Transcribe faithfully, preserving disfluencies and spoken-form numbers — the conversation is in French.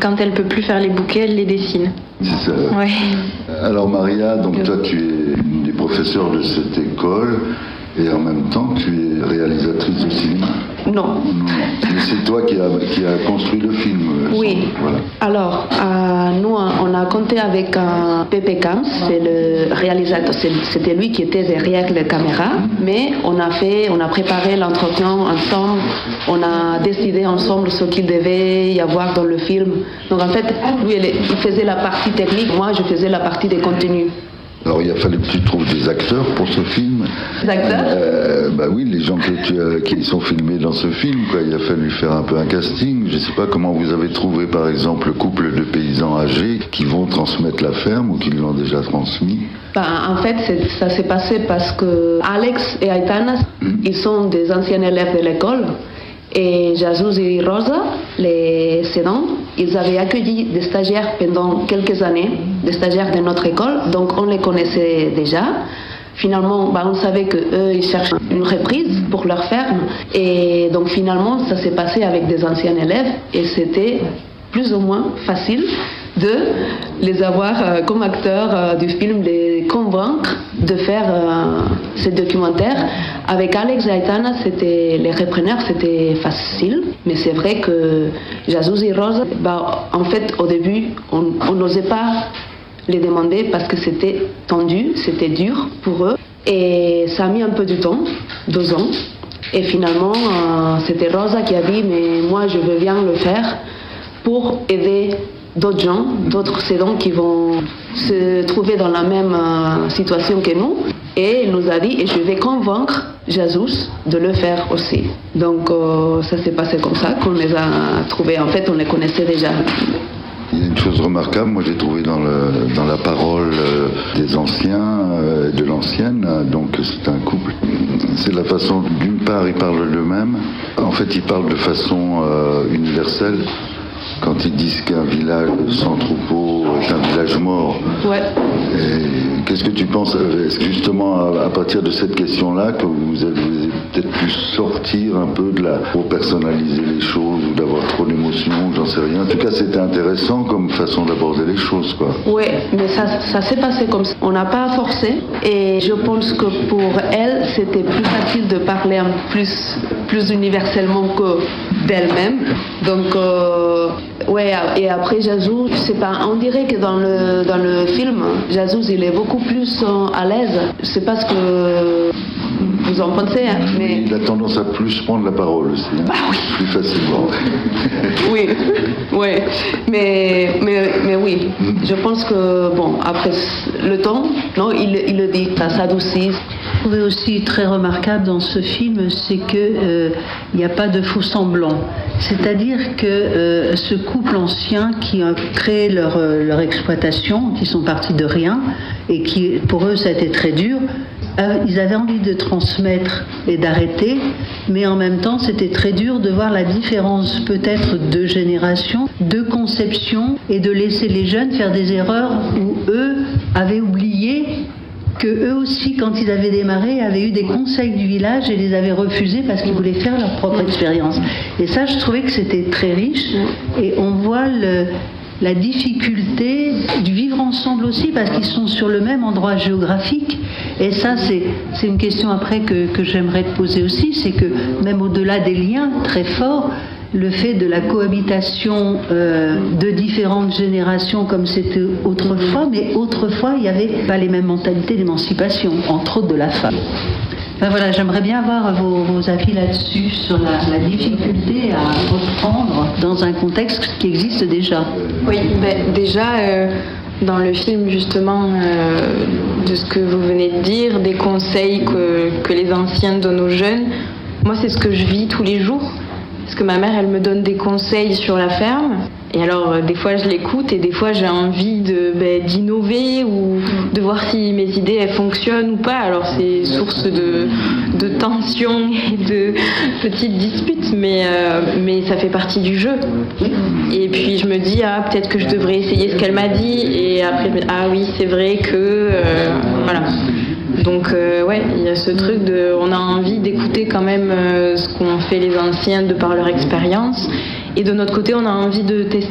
quand elle peut plus faire les bouquets, elle les dessine. C'est ça. Ouais. Alors Maria, donc toi tu es une des professeurs de cette école et en même temps tu es réalisatrice de cinéma. Non. Mais c'est toi qui as qui a construit le film. Oui. Voilà. Alors, euh, nous, on a compté avec un Pepe Camps, c'est le réalisateur, c'était lui qui était derrière la caméra, mais on a fait, on a préparé l'entretien ensemble, on a décidé ensemble ce qu'il devait y avoir dans le film. Donc en fait, lui, il faisait la partie technique, moi, je faisais la partie des contenus. Alors il a fallu que tu trouves des acteurs pour ce film. Des acteurs euh, Bah oui, les gens que tu as, qui sont filmés dans ce film, quoi. Il a fallu faire un peu un casting. Je ne sais pas comment vous avez trouvé par exemple le couple de paysans âgés qui vont transmettre la ferme ou qui l'ont déjà transmis. Ben, en fait, ça s'est passé parce que Alex et Aitana, mmh. ils sont des anciens élèves de l'école. Et Jesus et Rosa, les cédants, ils avaient accueilli des stagiaires pendant quelques années, des stagiaires de notre école, donc on les connaissait déjà. Finalement, bah, on savait qu'eux, ils cherchaient une reprise pour leur ferme. Et donc finalement, ça s'est passé avec des anciens élèves et c'était plus ou moins facile de les avoir euh, comme acteurs euh, du film, de les convaincre de faire euh, ce documentaire. Avec Alex et Aitana, c'était, les repreneurs, c'était facile, mais c'est vrai que Jesus et Rosa, bah, en fait, au début, on n'osait pas les demander parce que c'était tendu, c'était dur pour eux. Et ça a mis un peu de temps, deux ans. Et finalement, euh, c'était Rosa qui a dit, mais moi, je veux bien le faire pour aider d'autres gens, d'autres cédants qui vont se trouver dans la même euh, situation que nous. Et il nous a dit, et je vais convaincre Jesus de le faire aussi. Donc euh, ça s'est passé comme ça qu'on les a trouvés. En fait, on les connaissait déjà. Il y a une chose remarquable, moi j'ai trouvé dans, le, dans la parole euh, des anciens et euh, de l'ancienne, donc c'est un couple, c'est la façon, d'une part ils parlent d'eux-mêmes, en fait ils parlent de façon euh, universelle. Quand ils disent qu'un village sans troupeau est un village mort. Ouais. Et qu'est-ce que tu penses, est-ce que justement à, à partir de cette question-là que vous avez, vous avez peut-être pu sortir un peu de la, pour personnaliser les choses ou d'avoir trop d'émotions, j'en sais rien. En tout cas, c'était intéressant comme façon d'aborder les choses, quoi. Oui, mais ça, ça s'est passé comme ça. On n'a pas forcé et je pense que pour elle, c'était plus facile de parler en plus, plus universellement que d'elle-même. Donc, euh, ouais, et après Jesus, je sais pas, on dirait que dans le, dans le film, Jesus, il est beaucoup plus à l'aise. Je sais pas ce que vous en pensez, hein, mais... Il a tendance à plus prendre la parole aussi, hein, bah oui. Plus facilement. Oui, oui, mais, mais, mais oui, je pense que, bon, après le temps, non, il, il le dit, ça s'adoucit. Ce que je trouvais aussi très remarquable dans ce film, c'est qu'il euh, n'y a pas de faux semblants. C'est-à-dire que euh, ce couple ancien qui a créé leur, euh, leur exploitation, qui sont partis de rien, et qui, pour eux, ça a été très dur, euh, ils avaient envie de transmettre et d'arrêter, mais en même temps, c'était très dur de voir la différence peut-être de génération, de conception, et de laisser les jeunes faire des erreurs où eux avaient oublié que eux aussi, quand ils avaient démarré, avaient eu des conseils du village et les avaient refusés parce qu'ils voulaient faire leur propre expérience. Et ça, je trouvais que c'était très riche. Et on voit le, la difficulté du vivre ensemble aussi parce qu'ils sont sur le même endroit géographique. Et ça, c'est, c'est une question après que, que j'aimerais te poser aussi, c'est que même au-delà des liens très forts, le fait de la cohabitation euh, de différentes générations comme c'était autrefois, mais autrefois il n'y avait pas les mêmes mentalités d'émancipation, entre autres de la femme. Enfin, voilà, j'aimerais bien avoir vos, vos avis là-dessus, sur la, la difficulté à reprendre dans un contexte qui existe déjà. Oui, ben, déjà... Euh... Dans le film, justement, euh, de ce que vous venez de dire, des conseils que, que les anciens donnent aux jeunes, moi, c'est ce que je vis tous les jours. Parce que ma mère, elle me donne des conseils sur la ferme. Et alors, euh, des fois, je l'écoute et des fois, j'ai envie de, ben, d'innover ou de voir si mes idées, elles fonctionnent ou pas. Alors, c'est source de, de tensions et de petites disputes, mais, euh, mais ça fait partie du jeu. Et puis, je me dis, ah, peut-être que je devrais essayer ce qu'elle m'a dit. Et après, ah oui, c'est vrai que... Euh, voilà. Donc, euh, ouais, il y a ce truc de... On a envie d'écouter quand même euh, ce qu'ont fait les anciens de par leur expérience. Et de notre côté, on a envie de tester